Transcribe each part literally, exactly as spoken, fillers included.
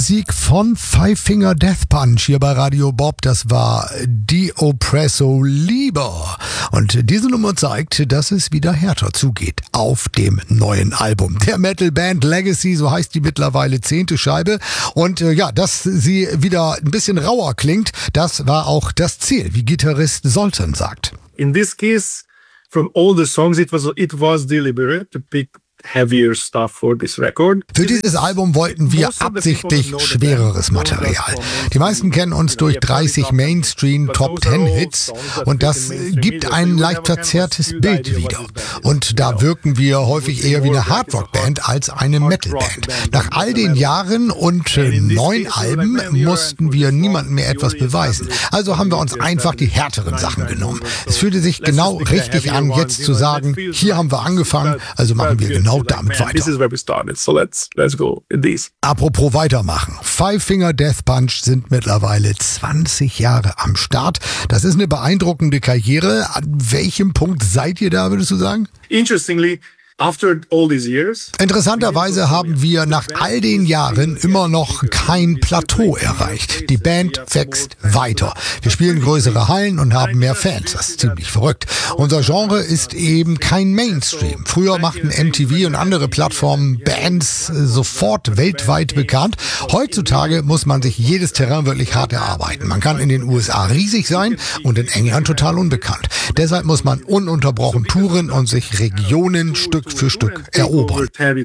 Musik von Five Finger Death Punch hier bei Radio Bob. Das war Die Oppresso Liber. Und diese Nummer zeigt, dass es wieder härter zugeht auf dem neuen Album. Der Metal-Band Legacy, so heißt die mittlerweile zehnte Scheibe. Und äh, ja, dass sie wieder ein bisschen rauer klingt, das war auch das Ziel, wie Gitarrist Zoltan sagt. In this case, from all the songs, it was, it was deliberate to pick heavier stuff for this record. Für dieses Album wollten wir absichtlich schwereres Material. Die meisten kennen uns durch dreißig Mainstream-Top-Ten-Hits und das gibt ein leicht verzerrtes Bild wieder. Und da wirken wir häufig eher wie eine Hardrock-Band als eine Metal-Band. Nach all den Jahren und neun Alben mussten wir niemandem mehr etwas beweisen. Also haben wir uns einfach die härteren Sachen genommen. Es fühlte sich genau richtig an, jetzt zu sagen, hier haben wir angefangen, also machen wir genau damit weiter. So let's, let's go in this. Apropos weitermachen. Five Finger Death Punch sind mittlerweile zwanzig Jahre am Start. Das ist eine beeindruckende Karriere. An welchem Punkt seid ihr da, würdest du sagen? Interestingly, after all these years, Interessanterweise haben wir nach all den Jahren immer noch kein Plateau erreicht. Die Band wächst weiter. Wir spielen größere Hallen und haben mehr Fans. Das ist ziemlich verrückt. Unser Genre ist eben kein Mainstream. Früher machten M T V und andere Plattformen Bands sofort weltweit bekannt. Heutzutage muss man sich jedes Terrain wirklich hart erarbeiten. Man kann in den U S A riesig sein und in England total unbekannt. Deshalb muss man ununterbrochen touren und sich Regionen Stück für Stück erobern.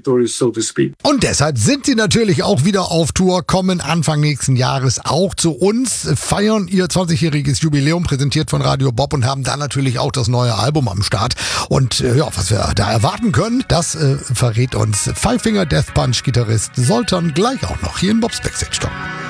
Und deshalb sind sie natürlich auch wieder auf Tour, kommen Anfang nächsten Jahres auch zu uns, feiern ihr zwanzigjähriges Jubiläum, präsentiert von Radio Bob und haben dann natürlich auch das neue Album am Start. Und äh, ja, was wir da erwarten können, das äh, verrät uns Five Finger Death Punch Gitarrist Zoltan gleich auch noch hier in Bobs Backstage.